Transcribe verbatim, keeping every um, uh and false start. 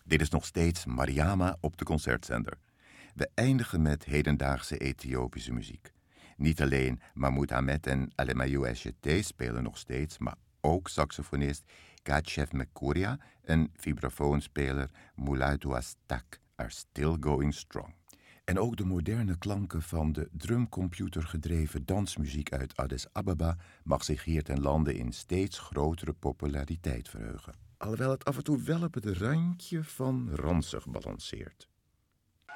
Dit is nog steeds Mariama op de concertzender. We eindigen met hedendaagse Ethiopische muziek. Niet alleen Mahmoud Ahmed en Alemayehu Eshete spelen nog steeds, maar ook saxofonist Kachef Mekuria en vibrafoonspeler Mulatu Astak are still going strong. En ook de moderne klanken van de drumcomputergedreven dansmuziek uit Addis Ababa mag zich hier ten lande in steeds grotere populariteit verheugen. Alhoewel het af en toe wel op het randje van ranzig balanceert.